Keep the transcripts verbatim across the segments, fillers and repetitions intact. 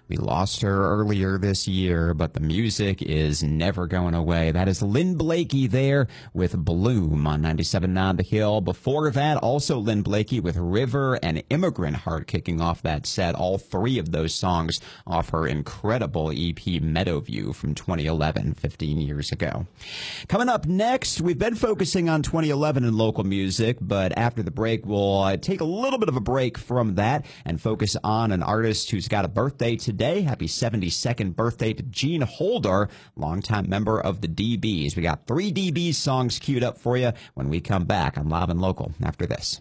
We lost her earlier this year, but the music is never going away. That is Lynn Blakey there with Bloom on ninety-seven point nine The Hill. Before that, also Lynn Blakey with River and Immigrant Heart kicking off that set. All three of those songs off her incredible E P Meadowview from twenty eleven, fifteen years ago. Coming up next, we've been focusing on twenty eleven in local music, but after the break, we'll uh, take a little bit of a break from that and focus on an artist who's got a birthday today. Happy seventy-second birthday to Gene Holder, longtime member of the D Bs. We got three D Bs songs queued up for you when we come back on Live and Local after this.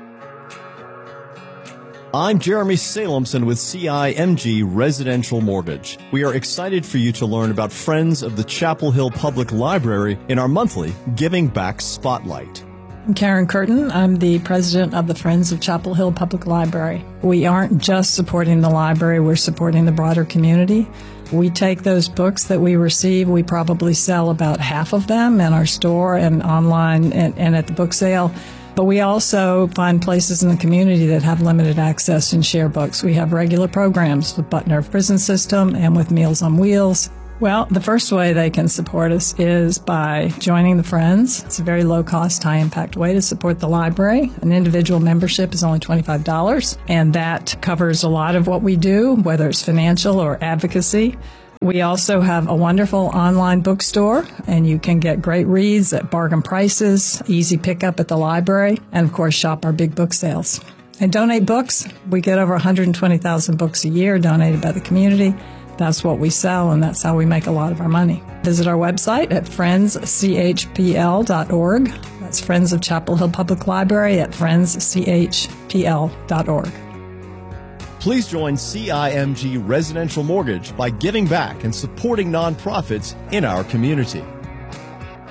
I'm Jeremy Salemson with C I M G Residential Mortgage. We are excited for you to learn about Friends of the Chapel Hill Public Library in our monthly Giving Back Spotlight. I'm Karen Curtin. I'm the president of the Friends of Chapel Hill Public Library. We aren't just supporting the library, we're supporting the broader community. We take those books that we receive, we probably sell about half of them in our store and online and, and at the book sale. But we also find places in the community that have limited access and share books. We have regular programs with Butner Prison System and with Meals on Wheels. Well, the first way they can support us is by joining the Friends. It's a very low-cost, high-impact way to support the library. An individual membership is only twenty-five dollars, and that covers a lot of what we do, whether it's financial or advocacy. We also have a wonderful online bookstore, and you can get great reads at bargain prices, easy pickup at the library, and, of course, shop our big book sales. And donate books. We get over one hundred twenty thousand books a year donated by the community. That's what we sell, and that's how we make a lot of our money. Visit our website at friends c h p l dot org. That's Friends of Chapel Hill Public Library at friends c h p l dot org. Please join C I M G Residential Mortgage by giving back and supporting nonprofits in our community.